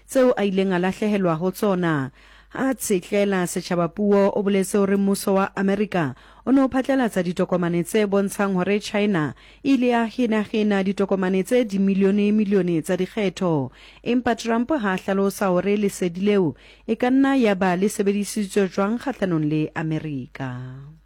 tseo a ileng a lahlehelwa ho tsona. A tsetlela setjhabapuo o boletse hore mmuso wa Amerika o ne o phatlalatsa ditokomane tse bontshang hore China ile ya hina ditokomane tse dimilione tsa dikgetho. Empa Trump ha hlalosa hore lesedi leo e ka nna ya ba le sebedisitswe jwang kgahlanong le Amerika.